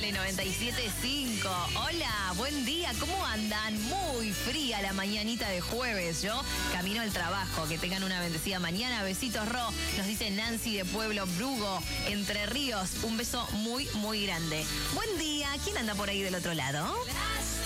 Dale 97.5. Hola, buen día, ¿cómo andan? Muy fría la mañanita de jueves. Yo camino al trabajo. Que tengan una bendecida mañana. Besitos, Ro. Nos dice Nancy de Pueblo Brugo, Entre Ríos. Un beso muy, muy grande. Buen día. ¿Quién anda por ahí del otro lado?